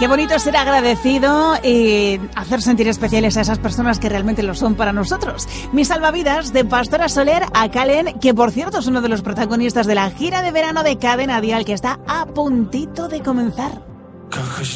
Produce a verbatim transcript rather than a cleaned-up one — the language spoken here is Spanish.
Qué bonito ser agradecido y hacer sentir especiales a esas personas que realmente lo son para nosotros. Mi salvavidas de Pastora Soler a Calen, que por cierto es uno de los protagonistas de la gira de verano de Cadena Dial que está a puntito de comenzar.